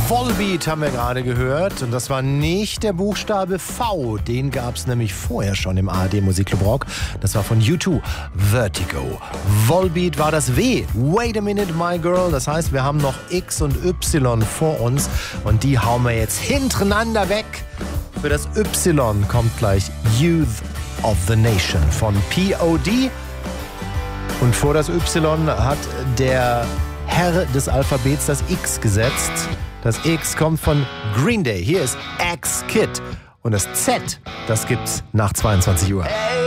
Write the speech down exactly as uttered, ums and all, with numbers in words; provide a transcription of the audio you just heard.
Volbeat haben wir gerade gehört und das war nicht der Buchstabe V, den gab es nämlich vorher schon im A R D Musikclub Rock. Das war von U zwei, Vertigo. Volbeat war das W, Wait a Minute My Girl, das heißt wir haben noch X und Y vor uns und die hauen wir jetzt hintereinander weg. Für das Y kommt gleich Youth of the Nation von P O D und vor das Y hat der Herr des Alphabets das X gesetzt. Das X kommt von Green Day. Hier ist X-Kid. Und das Z, das gibt's nach zweiundzwanzig Uhr.